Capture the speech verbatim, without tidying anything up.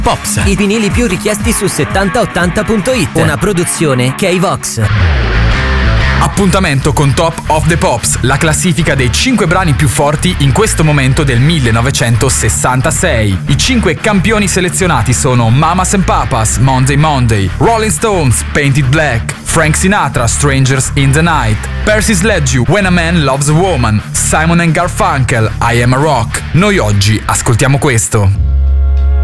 Pops. I vinili più richiesti su settanta ottanta punto it. Una produzione K-Vox. Appuntamento con Top of the Pops, la classifica dei cinque brani più forti in questo momento del millenovecentosessantasei. I cinque campioni selezionati sono Mamas and Papas, Monday Monday, Rolling Stones, Painted Black, Frank Sinatra, Strangers in the Night, Percy Sledge, When a Man Loves a Woman, Simon and Garfunkel, I Am a Rock. Noi oggi ascoltiamo questo.